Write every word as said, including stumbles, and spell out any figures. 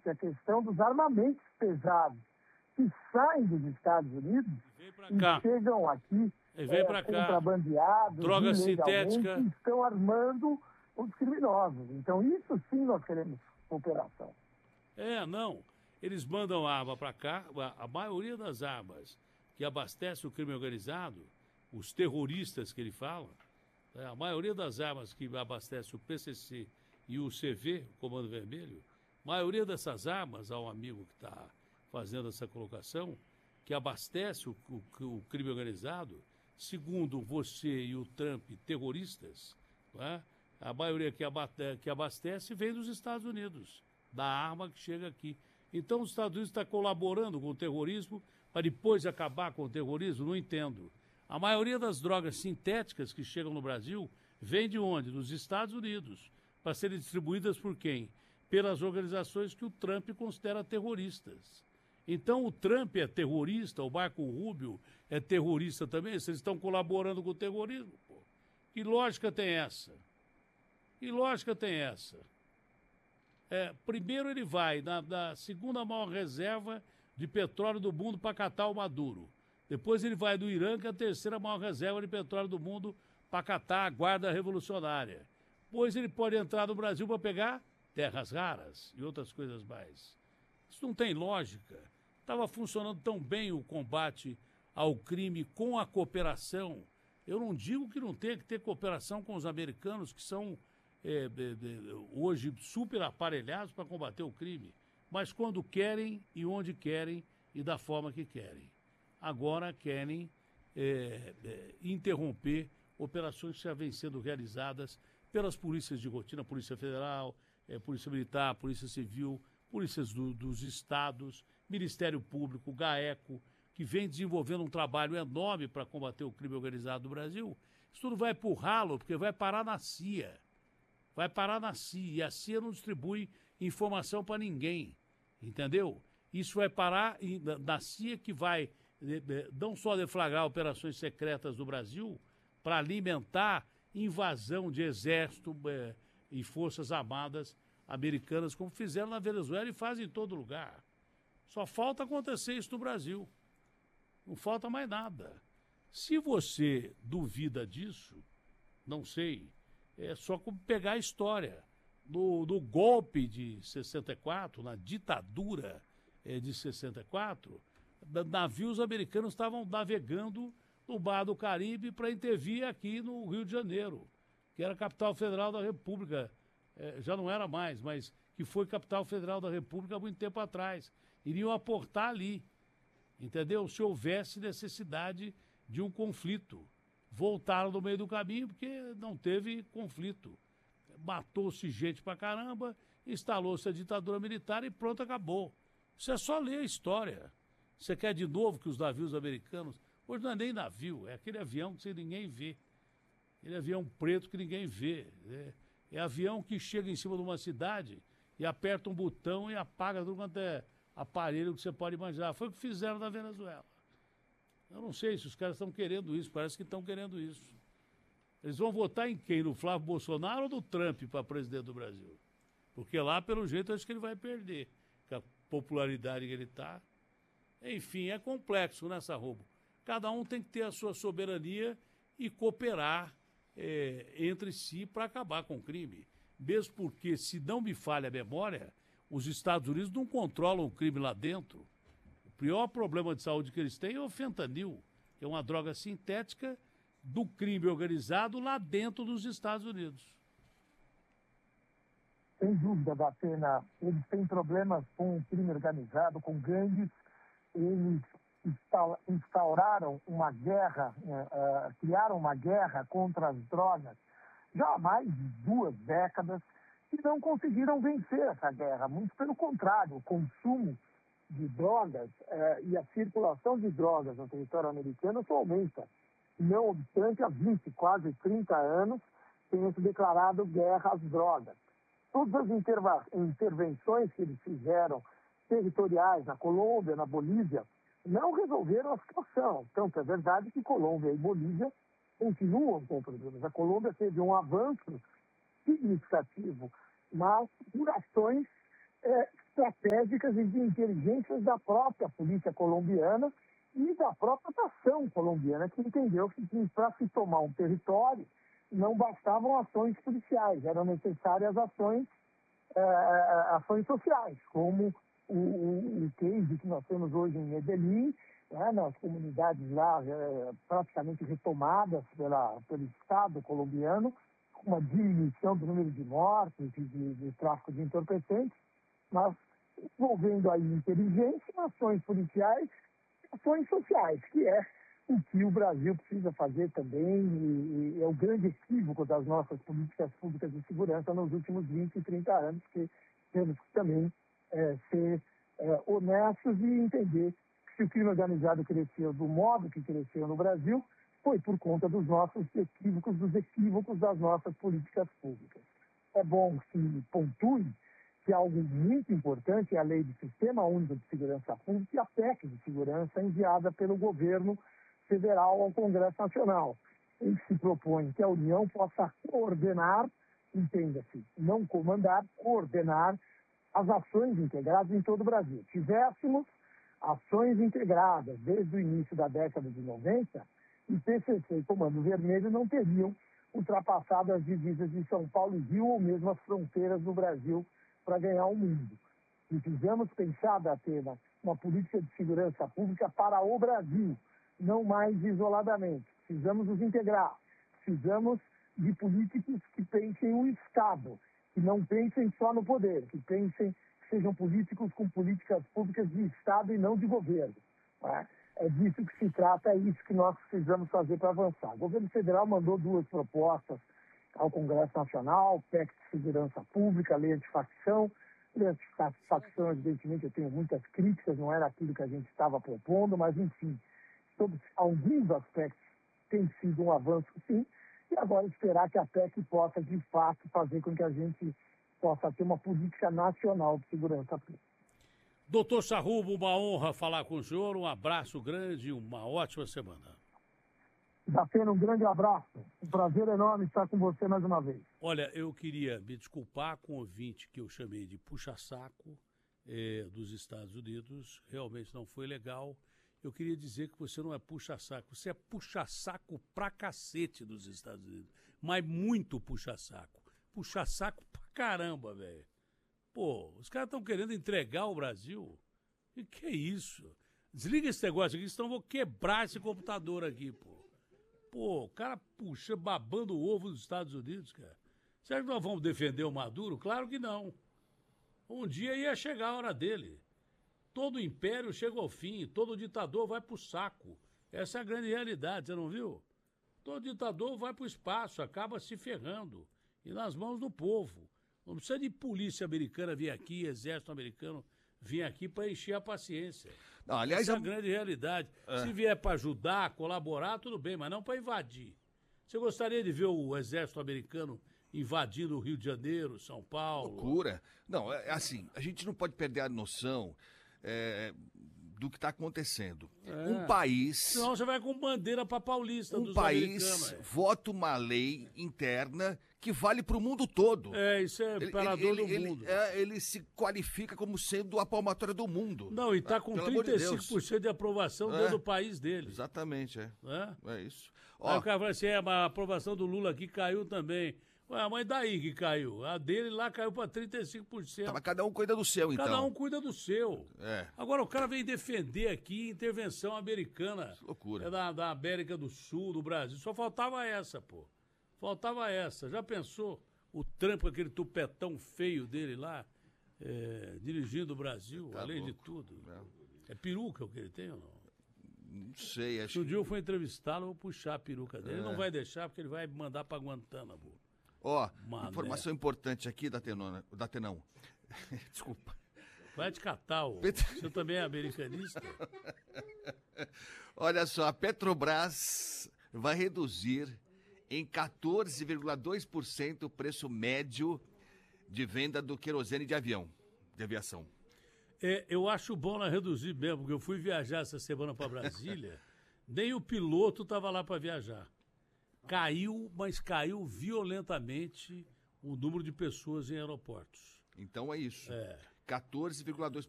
a questão dos armamentos pesados que saem dos Estados Unidos e cá. chegam aqui e vem é, contrabandeados, droga sintética, e estão armando os criminosos. Então, isso sim nós queremos cooperação. É, não. Eles mandam arma para cá, a, a maioria das armas que abastece o crime organizado, os terroristas que ele fala, né, a maioria das armas que abastece o P C C e o C V, o Comando Vermelho, a maioria dessas armas, há um amigo que está fazendo essa colocação, que abastece o, o, o crime organizado, segundo você e o Trump, terroristas, né, a maioria que abastece, que abastece vem dos Estados Unidos, da arma que chega aqui. Então os Estados Unidos estão colaborando com o terrorismo para depois acabar com o terrorismo? Não entendo. A maioria das drogas sintéticas que chegam no Brasil vem de onde? Dos Estados Unidos, para serem distribuídas por quem? Pelas organizações que o Trump considera terroristas. Então o Trump é terrorista, o Marco Rubio é terrorista também, vocês estão colaborando com o terrorismo? Pô. Que lógica tem essa? Que lógica tem essa? É, primeiro ele vai na, na segunda maior reserva de petróleo do mundo para catar o Maduro. Depois ele vai do Irã, que é a terceira maior reserva de petróleo do mundo, para catar a guarda revolucionária. Depois ele pode entrar no Brasil para pegar terras raras e outras coisas mais. Isso não tem lógica. Estava funcionando tão bem o combate ao crime com a cooperação. Eu não digo que não tenha que ter cooperação com os americanos, que são é, de, de, hoje super aparelhados para combater o crime, mas quando querem e onde querem e da forma que querem. Agora querem é, é, interromper operações que já vêm sendo realizadas pelas polícias de rotina, Polícia Federal, é, Polícia Militar, Polícia Civil, polícias do, dos estados, Ministério Público, GAECO, que vem desenvolvendo um trabalho enorme para combater o crime organizado no Brasil. Isso tudo vai para o ralo, porque vai parar na C I A. Vai parar na C I A, e a C I A não distribui informação para ninguém, entendeu? Isso vai parar na C I A, que vai não só deflagrar operações secretas do Brasil, para alimentar invasão de exército é, e forças armadas americanas, como fizeram na Venezuela e fazem em todo lugar. Só falta acontecer isso no Brasil. Não falta mais nada. Se você duvida disso, não sei, é só pegar a história. No, no golpe de sessenta e quatro, na ditadura é, de sessenta e quatro, navios americanos estavam navegando no Mar do Caribe para intervir aqui no Rio de Janeiro, que era a capital federal da República. É, já não era mais, mas que foi capital federal da República há muito tempo atrás. Iriam aportar ali, entendeu? Se houvesse necessidade de um conflito. Voltaram no meio do caminho porque não teve conflito. Matou-se gente pra caramba, instalou-se a ditadura militar e pronto, acabou. Isso é só ler a história. Você quer de novo que os navios americanos... Hoje não é nem navio, é aquele avião que ninguém vê. Aquele avião preto que ninguém vê. É, é avião que chega em cima de uma cidade e aperta um botão e apaga tudo quanto é aparelho que você pode imaginar. Foi o que fizeram na Venezuela. Eu não sei se os caras estão querendo isso, parece que estão querendo isso. Eles vão votar em quem? No Flávio Bolsonaro ou no Trump para presidente do Brasil? Porque lá, pelo jeito, acho que ele vai perder. Com a popularidade que ele está. Enfim, é complexo nessa roubo. Cada um tem que ter a sua soberania e cooperar é, entre si para acabar com o crime. Mesmo porque, se não me falha a memória, os Estados Unidos não controlam o crime lá dentro. O pior problema de saúde que eles têm é o fentanil, que é uma droga sintética do crime organizado lá dentro dos Estados Unidos. Sem dúvida, Datena, eles têm problemas com o crime organizado, com gangues. Eles instauraram uma guerra, uh, uh, criaram uma guerra contra as drogas já há mais de duas décadas e não conseguiram vencer essa guerra. Muito pelo contrário, o consumo de drogas uh, e a circulação de drogas no território americano só aumenta. Não obstante, há vinte, quase trinta anos, tem se declarado guerra às drogas. Todas as intervenções que eles fizeram, territoriais, na Colômbia, na Bolívia, não resolveram a situação. Tanto é verdade que Colômbia e Bolívia continuam com problemas. A Colômbia teve um avanço significativo, mas por ações é, estratégicas e de inteligências da própria polícia colombiana e da própria nação colombiana, que entendeu que para se tomar um território não bastavam ações policiais, eram necessárias ações, é, ações sociais, como o, o, o case que nós temos hoje em Medellín, né, nas comunidades lá é, praticamente retomadas pela, pelo Estado colombiano, com uma diminuição do número de mortes e de, de tráfico de entorpecentes, mas envolvendo aí inteligência, ações policiais, ações sociais, que é o que o Brasil precisa fazer também, e, e é o grande equívoco das nossas políticas públicas de segurança nos últimos vinte e trinta anos, que temos que também é, ser é, honestos e entender que se o crime organizado cresceu do modo que cresceu no Brasil, foi por conta dos nossos equívocos, dos equívocos das nossas políticas públicas. É bom que pontue que algo muito importante é a Lei do Sistema Único de Segurança Pública e a P E C de Segurança enviada pelo governo federal ao Congresso Nacional, em que se propõe que a União possa coordenar, entenda-se, não comandar, coordenar as ações integradas em todo o Brasil. Tivéssemos ações integradas desde o início da década de noventa, e P C C e Comando Vermelho não teriam ultrapassado as divisas de São Paulo e Rio ou mesmo as fronteiras do Brasil para ganhar o mundo. E precisamos pensar, Datena, uma política de segurança pública para o Brasil, não mais isoladamente. Precisamos nos integrar. Precisamos de políticos que pensem o Estado, que não pensem só no poder, que pensem que sejam políticos com políticas públicas de Estado e não de governo. Não é? É disso que se trata, é isso que nós precisamos fazer para avançar. O governo federal mandou duas propostas ao Congresso Nacional, P E C de Segurança Pública, Lei Antifacção. Lei Antifacção, evidentemente, eu tenho muitas críticas, não era aquilo que a gente estava propondo, mas, enfim, sobre alguns aspectos tem sido um avanço, sim, e agora esperar que a P E C possa, de fato, fazer com que a gente possa ter uma política nacional de segurança pública. Doutor Charrub, uma honra falar com o senhor, um abraço grande e uma ótima semana. Datena, um grande abraço, um prazer enorme estar com você mais uma vez. Olha, eu queria me desculpar com o ouvinte que eu chamei de puxa-saco eh, dos Estados Unidos, realmente não foi legal. Eu queria dizer que você não é puxa-saco, você é puxa-saco pra cacete dos Estados Unidos, mas muito puxa-saco. Puxa-saco pra caramba, velho. Pô, os caras estão querendo entregar o Brasil. E que é isso? Desliga esse negócio aqui, senão eu vou quebrar esse computador aqui, pô. Pô, o cara puxa, babando o ovo dos Estados Unidos, cara. Será que nós vamos defender o Maduro? Claro que não. Um dia ia chegar a hora dele. Todo império chega ao fim, todo ditador vai pro saco. Essa é a grande realidade, você não viu? Todo ditador vai pro espaço, acaba se ferrando. E nas mãos do povo. Não precisa de polícia americana vir aqui, exército americano vir aqui para encher a paciência. Não, aliás, essa é a grande realidade. É. Se vier para ajudar, colaborar, tudo bem, mas não para invadir. Você gostaria de ver o exército americano invadindo o Rio de Janeiro, São Paulo? Loucura. Não, é assim, a gente não pode perder a noção é, do que está acontecendo. É. Um país... Senão você vai com bandeira para Paulista um dos país americanos. É. Vota uma lei interna que vale para o mundo todo. É, isso é imperador do ele, mundo. Ele, é, ele se qualifica como sendo a palmatória do mundo. Não, e está com Pelo trinta e cinco por cento de, de aprovação é, dentro do país dele. Exatamente, é. É, é isso. Aí Ó, o cara fala assim, é, a aprovação do Lula aqui caiu também. Ué, mas daí que caiu? A dele lá caiu para trinta e cinco por cento. Tá, mas cada um cuida do seu, então. Cada um cuida do seu. É. Agora o cara vem defender aqui intervenção americana. Que loucura. É da, da América do Sul, do Brasil. Só faltava essa, pô. Faltava essa. Já pensou? O Trump, aquele tupetão feio dele lá, é, dirigindo o Brasil, tá além louco. de tudo. É. é peruca o que ele tem ou não? Não sei, acho Se um dia eu for entrevistá-lo, eu vou puxar a peruca dele. É. Ele não vai deixar, porque ele vai mandar pra Guantánamo. Ó, oh, informação importante aqui da Tenona, da Tenão. Desculpa. Vai te catar, ô. Pet... Você também é americanista? Olha só, a Petrobras vai reduzir em quatorze vírgula dois por cento o preço médio de venda do querosene de avião, de aviação. É, eu acho bom ela reduzir mesmo, porque eu fui viajar essa semana para Brasília, nem o piloto estava lá para viajar. Caiu, mas caiu violentamente o número de pessoas em aeroportos. Então é isso. É. quatorze vírgula dois por cento.